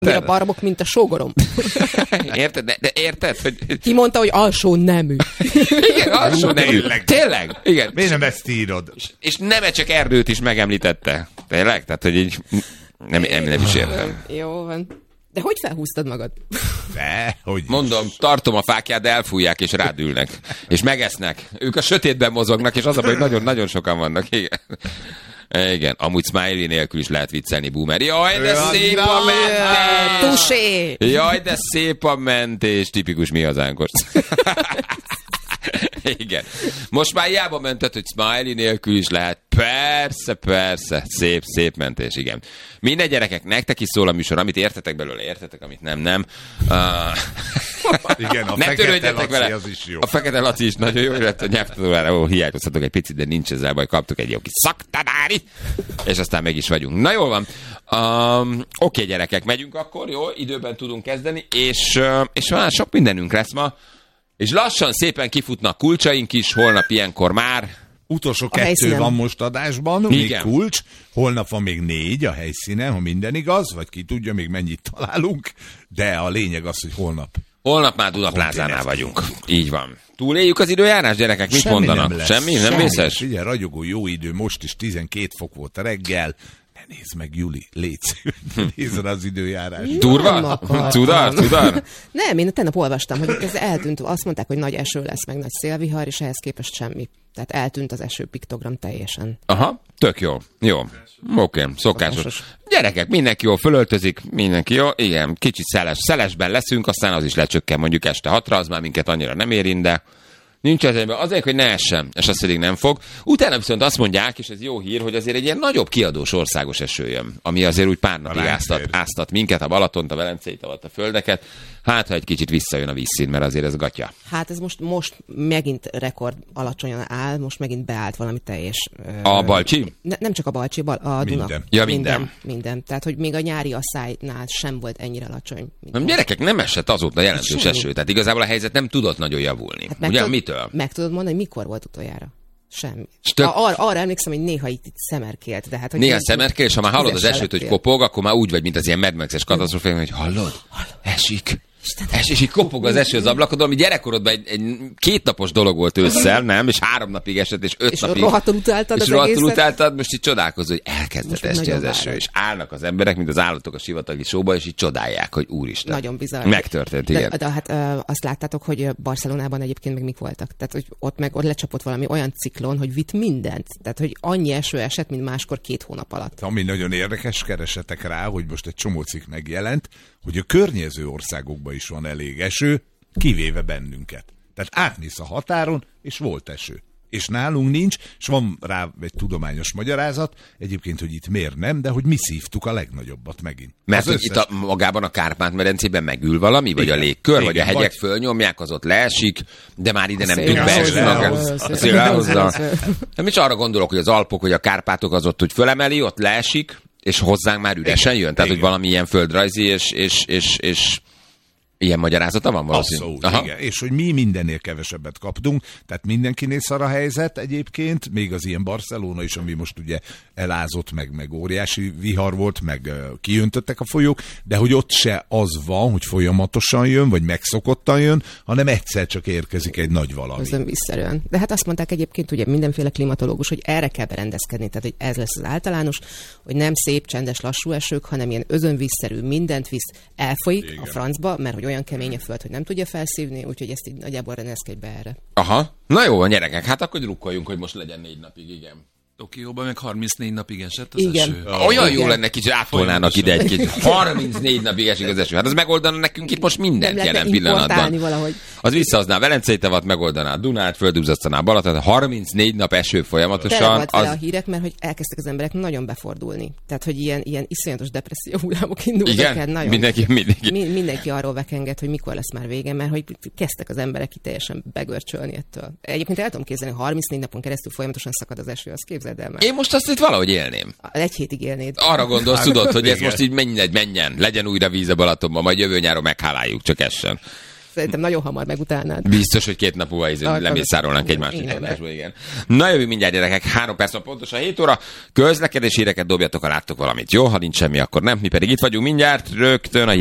A barabok, mint a sógorom. Érted? De érted? Hogy... Ki mondta, hogy alsó nemű. Igen, alsó nemű. Tényleg? Igen. Miért nem ezt írod? És Nemecsek Erdőt is megemlítette. Tényleg? Tehát, hogy így nem is értem. Jó van. De hogy felhúztad magad? Hogy mondom, tartom a fákját, de elfújják és rádülnek. És megesznek. Ők a sötétben mozognak, és az a baj, hogy nagyon-nagyon sokan vannak. Igen. Igen, amúgy smiley nélkül is lehet viccelni, boomer. Jaj, de szép a mentés! Tusé! Jaj, de szép a mentés! Tipikus mi hazánkos. Igen. Most már hiába mented, hogy smiley nélkül is lehet. Persze. Szép mentés, igen. Mindegy, gyerekek, nektek is szól a műsor, amit értetek belőle, értetek, amit nem. Igen, a nem Fekete Laci az is jó. A Fekete Laci is nagyon jó, illetve a nyelvtanulóra hiányozhatok egy picit, de nincs ezzel baj, kaptuk egy jó kis szaktanári, és aztán meg is vagyunk. Na jól van. Oké, gyerekek, megyünk akkor, jó, időben tudunk kezdeni, és már sok mindenünk lesz ma, és lassan szépen kifutnak kulcsaink is, holnap ilyenkor már. Utolsó 2 van most adásban, még kulcs. Holnap van még 4 a helyszínen, ha minden igaz, vagy ki tudja, még mennyit találunk. De a lényeg az, hogy holnap. Holnap már Dunaplázánál vagyunk. Így van. Túléljük az időjárás, gyerekek? Mit semmi mondanak? Nem Semmi? Nem vészes? Figyelj, ragyogó jó idő, most is 12 fok volt reggel. Ne nézd meg, Juli, légy nézd az időjárás. Durva? Tudar? Nem, én tegnap olvastam, hogy ez eltűnt. Azt mondták, hogy nagy eső lesz, meg nagy szélvihar, és ehhez képest semmi. Tehát eltűnt az eső piktogram teljesen. Aha, tök jó. Jó. Oké, szokásos. Gyerekek, mindenki jól fölöltözik, mindenki jó. Igen, kicsit szelesben leszünk, aztán az is lecsökken mondjuk este 6-ra, az már minket annyira nem érint, de nincs ezért, azért, hogy ne essen, és azt pedig nem fog. Utána viszont azt mondják, és ez jó hír, hogy azért egy ilyen nagyobb kiadós országos eső jön, ami azért úgy pár napig áztat minket, a Balatont, a Velencei tavat, a földeket. Hát, ha egy kicsit visszajön a vízszín, mert azért ez gatya. Hát ez most megint rekord alacsonyan áll, most megint beállt valami teljes... A Balcsi? Nem csak a Balcsi, a Duna. Minden. Ja, minden. Tehát, hogy még a nyári asszálynál sem volt ennyire alacsony. Nem, gyerekek, nem esett azóta jelentős eső, tehát igazából a helyzet nem tudott nagyon javulni. Hát ugye, mitől? Meg tudod mondani, hogy mikor volt utoljára? Semmi. Arra emlékszem, hogy néha itt szemerkélt. De hát, hogy néha szemerkél, és ha már hallod az esőt, hogy kopog, akkor már úgy vagy, mint az ilyen Mad Max-es katasztrófában, hogy hallod? Esik. És így kopog az eső az ablakodon, ami gyerekkorodban egy 2 napos dolog volt ősszel, nem? És 3 napig esett, és 5 napig. És rohadtul utáltad most így csodálkozol, hogy elkezdett esni az eső, és állnak az emberek, mint az állatok a sivatagi sóba, és így csodálják, hogy úristen. Nagyon bizarr. Megtörtént, igen. De hát azt láttátok, hogy Barcelonában egyébként meg mik voltak? Tehát, hogy ott lecsapott valami olyan ciklon, hogy vitt mindent. Tehát, hogy annyi eső esett, mint máskor 2 hónap alatt. Ami nagyon érdekes, keresetek rá, hogy most egy csomó cikk megjelent, hogy a környező országokban is van elég eső, kivéve bennünket. Tehát átmész a határon, és volt eső. És nálunk nincs, és van rá egy tudományos magyarázat, egyébként, hogy itt miért nem, de hogy mi szívtuk a legnagyobbat megint. Mert hogy itt magában a Kárpát-medencében megül valami, vagy igen, a légkör, vagy a hegyek fölnyomják, az ott leesik, de már ide nem tud beesni. A szél elhozza. Nem is arra gondolok, hogy az Alpok, vagy a Kárpátok az ott, hogy fölemeli, ott leesik, és hozzánk már üresen jön? Tehát, hogy valami ilyen földrajzi és ilyen magyarázata van valószínűleg? Abszolút, igen. És hogy mi mindennél kevesebbet kaptunk, tehát mindenkinél szar a helyzet egyébként, még az ilyen Barcelona is, ami most ugye elázott, meg óriási vihar volt, meg kiöntöttek a folyók, de hogy ott se az van, hogy folyamatosan jön, vagy megszokottan jön, hanem egyszer csak érkezik egy nagy valami. Ez nem visszerűen. De hát azt mondták egyébként ugye mindenféle klimatológus, hogy erre kell berendezkedni, tehát hogy ez lesz az általános, hogy nem szép, csendes, lassú esők, hanem ilyen özönvízszerű, mindent visz, elfolyik igen, a francba, mert hogy olyan kemény a föld, hogy nem tudja felszívni, úgyhogy ezt így nagyjából rendezkedj be erre. Aha. Na jó, gyerekek, hát akkor drukkoljunk, hogy most legyen 4 napig, igen. Tokióban meg 34 napig esett az eső. Olyan jó lenne, kicsit átolnának ide egy kicsit. 34 napig esik az eső. Hát az megoldana nekünk itt most mindent jelen pillanatban. Valahogy. Az visszahozná a Velencei tavat, megoldaná a Dunát, földúzasztaná a Balatont. 34 nap eső folyamatosan. Tele volt vele a hírek, mert hogy elkezdtek az emberek nagyon befordulni. Tehát, hogy ilyen iszonyatos depresszió hullámok indultak el. Nagyon. Mindenki arról vekengett, hogy mikor lesz már vége, mert hogy kezdtek az emberek itt teljesen begörcsölni ettől. Egyébként el tudom képzelni, 34 napon keresztül folyamatosan szakad az eső, az képzeld el már. Én most azt itt valahogy élném. Egy hétig élnéd. Arra gondolsz, tudod, hogy ez most így menjen, legyen újra víz a Balatonban, majd jövő nyáron megháláljuk, csak essen. Szerintem nagyon hamar megutálnád. Biztos, hogy 2 nap múlva lemészárolnánk egy másik adásba, igen. Na jövő mindjárt, gyerekek, 3 perc van pontosan 7 óra. Közlekedési híreket dobjatok, ha láttok valamit. Jó, ha nincs semmi, akkor nem. Mi pedig itt vagyunk mindjárt, rögtön a